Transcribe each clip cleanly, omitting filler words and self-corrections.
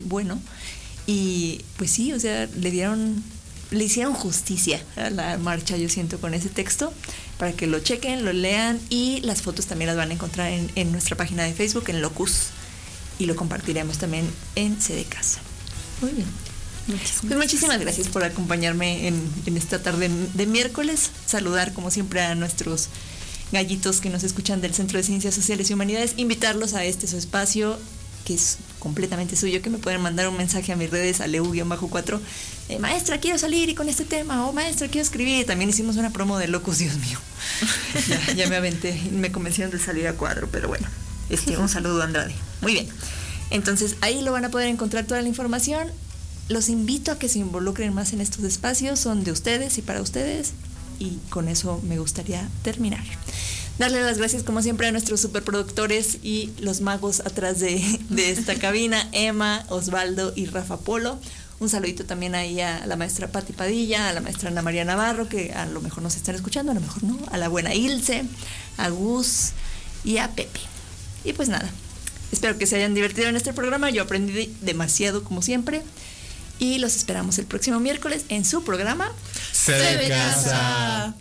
bueno. Y pues sí, o sea, le hicieron justicia a la marcha, yo siento, con ese texto, para que lo chequen, lo lean, y las fotos también las van a encontrar en nuestra página de Facebook, en Locus, y lo compartiremos también en C de Casa. Muy bien. Pues muchísimas gracias por acompañarme en esta tarde de miércoles. Saludar como siempre a nuestros gallitos que nos escuchan del Centro de Ciencias Sociales y Humanidades, invitarlos a su espacio que es completamente suyo, que me pueden mandar un mensaje a mis redes, a leu-4, maestra, quiero salir y con este tema, o maestra, quiero escribir. También hicimos una promo de Locus, Dios mío. ya me aventé, me convencieron de salir a cuadro, pero bueno, un saludo a Andrade. Muy bien, entonces ahí lo van a poder encontrar toda la información. Los invito a que se involucren más en estos espacios, son de ustedes y para ustedes, y con eso me gustaría terminar. Darle las gracias como siempre a nuestros superproductores y los magos atrás de esta cabina, Emma, Osvaldo y Rafa Polo. Un saludito también ahí a la maestra Pati Padilla, a la maestra Ana María Navarro, que a lo mejor nos están escuchando, a lo mejor no, a la buena Ilse, a Gus y a Pepe. Y pues nada, espero que se hayan divertido en este programa. Yo aprendí demasiado como siempre, y los esperamos el próximo miércoles en su programa C de Casa.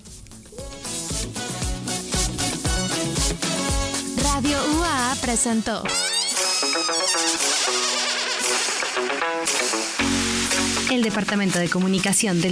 Radio UAA presentó el Departamento de Comunicación del